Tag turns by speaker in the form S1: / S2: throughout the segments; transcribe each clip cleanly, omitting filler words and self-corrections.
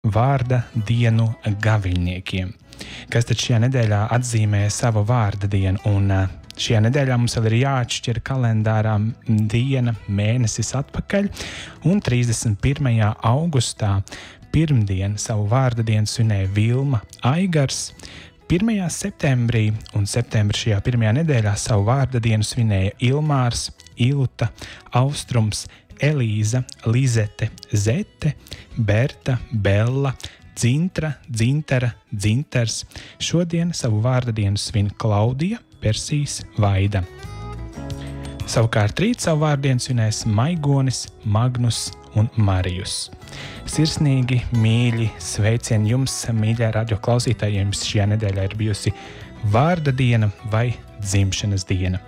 S1: vārda dienu gaviļniekiem, kas tad šajā nedēļā atzīmē savu vārda dienu. Un šajā nedēļā mums vēl ir jāatšķir kalendārā diena, mēnesis atpakaļ, un 31. augustā pirmdien savu vārda dienu svinēja Vilma Aigars, 1. septembrī un septembrī šajā pirmajā nedēļā savu vārda dienu svinēja Ilmārs, Ilta, Austrums, Elīza, Lizete, Zete, Berta, Bella, Dzintra, Dzintara, Dzintars. Šodien savu vārda dienu svin Klaudija, Persijas, Vaida. Savukārt rīt savu vārdu dienu svinēs Maigonis, Magnus un Marijus. Sirsnīgi, mīļi, sveicieni jums, mīļā radio klausītājiem, jums šajā nedēļā ir bijusi vārda diena vai dzimšanas diena.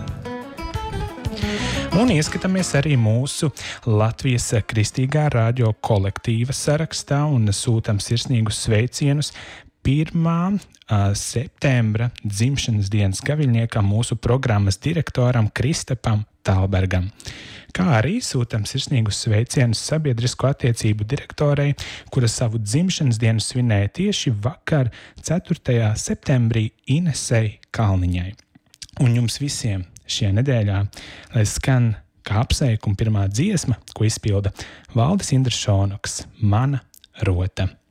S1: Un ieskatāmies arī mūsu Latvijas Kristīgā radio kolektīva sarakstā un sūtam sirsnīgus sveicienus 1. septembra dzimšanas dienas gaviļniekam, mūsu programmas direktoram Kristapam Talbergam. Kā arī sūtam sirsnīgus sveicienus sabiedrisko attiecību direktorei, kura savu dzimšanas dienu svinēja tieši vakar 4. septembrī Inesei Kalniņai. Un jums visiem šajā nedēļā, lai skan kā apsveikuma pirmā dziesma, ko izpilda Valdis Indrašonoks, Mana rota.